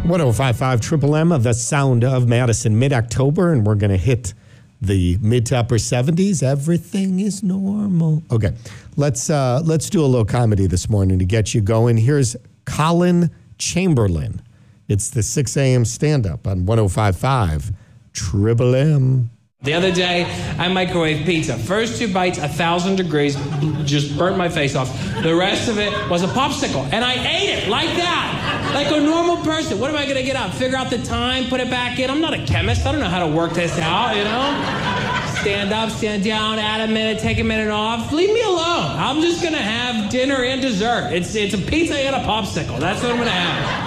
105.5 Triple M of the sound of Madison, mid-October, and we're going to hit the mid to upper 70s. Everything is normal. Okay, let's do a little comedy this morning to get you going. Here's Colin Chamberlain. It's the 6 a.m. stand-up on 105.5 Triple M. The other day, I microwaved pizza. First 2 bites, 1,000 degrees, just burnt my face off. The rest of it was a popsicle, and I ate it like that, like a normal person. What am I going to get out? Figure out the time, put it back in? I'm not a chemist. I don't know how to work this out, you know? Stand up, stand down, add a minute, take a minute off. Leave me alone. I'm just going to have dinner and dessert. It's a pizza and a popsicle. That's what I'm going to have.